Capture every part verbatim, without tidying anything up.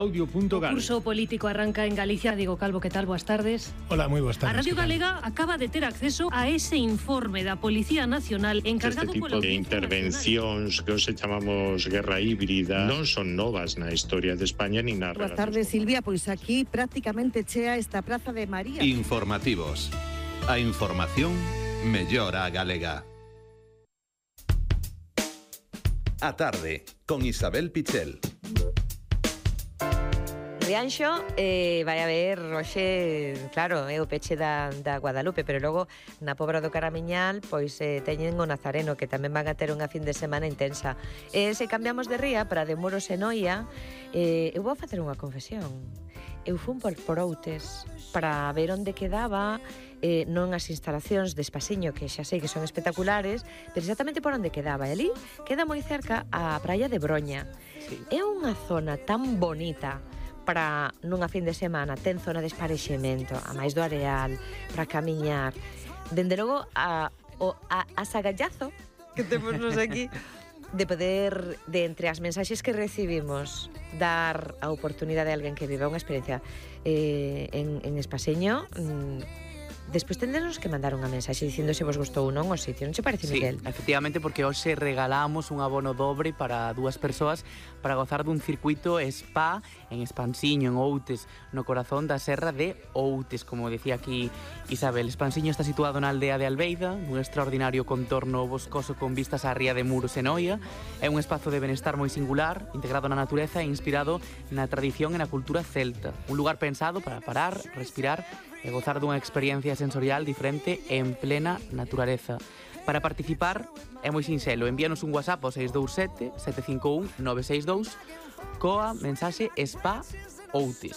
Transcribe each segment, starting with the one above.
Audio punto gal. O curso político arranca en Galicia. Diego Calvo, que tal? Boas tardes. Hola, moi boas tardes. A Radio Galega acaba de ter acceso a ese informe da Policía Nacional encargado este tipo pola de intervencións que hoxe chamamos guerra híbrida non son novas na historia de España ni na Boas tardes, Silvia. Pois aquí prácticamente chea esta Praza de María. Informativos. A información mellora a galega. A tarde, con Isabel Pichel. Rianxo, eh, vai haber hoxe, claro, é o peche da, da Guadalupe, pero logo na Pobra do Caramiñal pois eh, teñen o Nazareno, que tamén van a ter unha fin de semana intensa. E se cambiamos de ría para de Muros e Noia, eh, eu vou facer unha confesión. Eu fun por, por Outes para ver onde quedaba, eh, non as instalacións de Espasiño, que xa sei que son espectaculares, pero exactamente por onde quedaba. E ali queda moi cerca a praia de Broña. Sí. É unha zona tan bonita para nunha fin de semana, ten zona de esparexemento, a máis do areal, para camiñar. Dende logo, a, o, a, a sagallazo que temos nos aquí, de poder, de entre as mensaxes que recibimos, dar a oportunidade a alguén que viva unha experiencia eh, en, en Espaseño. mm, Despois tendenos que mandar unha mensaxe dicindo se vos gustou ou non o sitio, non che parece, sí, Miguel? Efectivamente, porque hoxe regalamos un abono dobre para dúas persoas para gozar dun circuito spa en Espansiño, en Outes, no corazón da serra de Outes, como decía aquí Isabel. Espansiño está situado na aldea de Albeida, nun extraordinario contorno boscoso con vistas á ría de Muros e Noia. É un espazo de benestar moi singular, integrado na natureza e inspirado na tradición e na cultura celta. Un lugar pensado para parar, respirar e gozar dunha experiencia sensorial diferente en plena naturaleza. Para participar é moi sinxelo, envíanos un WhatsApp ao seis dous sete, sete cinco un, nove seis dous coa mensaxe Spa Outes.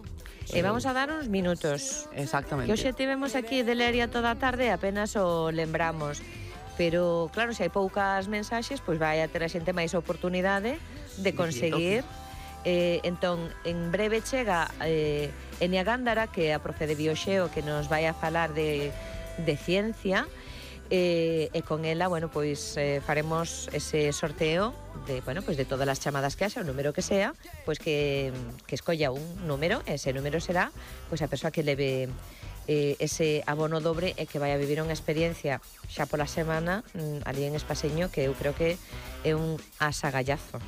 E vamos a dar uns minutos. Exactamente. Que hoxe tivemos aquí de Leria toda a tarde e apenas o lembramos. Pero, claro, se hai poucas mensaxes, pois vai a ter a xente máis oportunidade de conseguir. Eh, entón, en breve chega eh, Enia Gándara, que é a profe de Bioxeo, que nos vai a falar de, de ciencia, eh, e con ela, bueno, pois eh, faremos ese sorteo de, bueno, pois de todas as chamadas que haxa, o número que sea, pois que, que escolla un número, ese número será pois a persoa que leve eh, ese abono dobre e que vai a vivir unha experiencia xa pola semana mm, ali en Espaseño, que eu creo que é un asagallazo.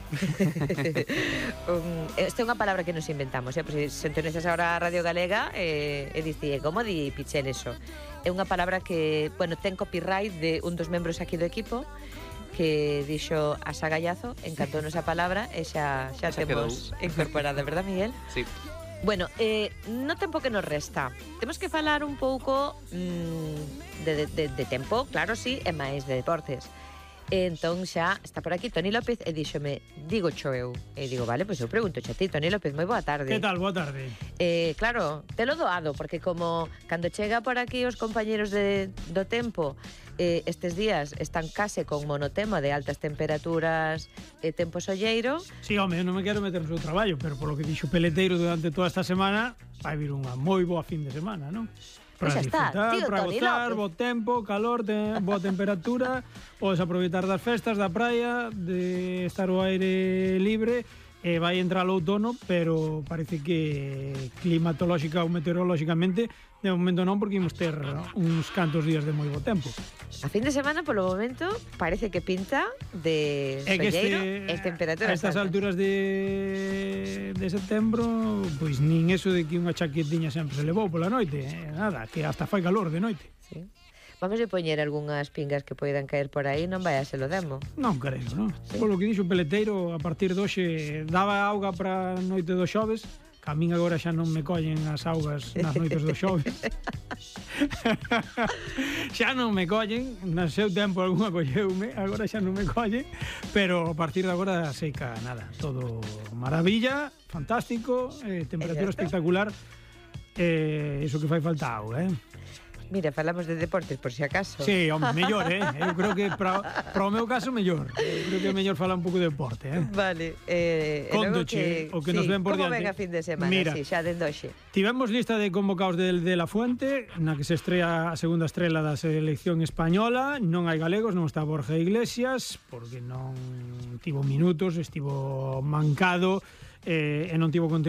um, esta é unha palabra que nos inventamos, eh? Pois se entonces agora a Radio Galega eh, e dice, como di Pichel eso? É unha palabra que, bueno, ten copyright de un dos membros aquí do equipo, que dixo asagallazo, encantounos a palabra e xa, xa, xa temos quedou incorporada, verdad, Miguel? Sí. Bueno, eh, no tempo que nos resta, temos que falar un pouco mmm, de, de, de tempo, claro, sí, e máis de deportes. E entón xa está por aquí Toni López e díxome, digo cho eu. E digo, vale, pois eu pregunto xa ti, Toni López, moi boa tarde. Que tal, boa tarde. Eh, claro, te lo doado, porque como cando chega por aquí os compañeros de, do tempo, eh, estes días están case con monotema de altas temperaturas e tempo solleiro. Sí, home, eu non me quero meter no seu traballo, pero polo que dixo Peleteiro durante toda esta semana, vai vir unha moi boa fin de semana, non? Para Pois disfrutar, está, tío, para Toni gozar, López. bo tempo, calor, te, boa temperatura, podes aproveitar das festas, da praia, de estar ao aire libre. E vai entrar o outono, pero parece que climatolóxica ou meteorolóxicamente de momento non, porque imos ter uns cantos días de moi bo tempo. A fin de semana, polo momento, parece que pinta de É que solleiro este, e temperaturas a estas altas. alturas de, de setembro, pois nin eso de que unha chaquetiña sempre se levou pola noite, eh, nada, que hasta fai calor de noite. Sí. Vamos a poñer algunhas pingas que poidan caer por aí, non vai a se lo demo. Non creo, non? Sí. Polo que dixo o Peleteiro, a partir de hoxe daba auga para a noite do xoves, que a min agora xa non me collen as augas nas noites do xoves. Xa non me collen, no seu tempo algunha colleume, agora xa non me collen, pero a partir de agora seca nada, todo maravilla, fantástico, eh, temperatura espectacular, eh, iso que fai falta auga, eh? Mira, falamos de deportes, por si acaso. Sí, home, mellor, eh? Eu creo que para, para o meu caso mellor. Eu creo que é mellor falar un pouco de deporte, eh? Vale. Eh, Contoche, o que sí, nos ven por como diante. ven a fin de semana, Mira, sí, xa dende hoxe. Tivemos lista de convocados de, de La Fuente, na que se estrea a segunda estrela da selección española. Non hai galegos, non está Borja Iglesias, porque non tivo minutos, estivo mancado, eh, e non tivo contemplación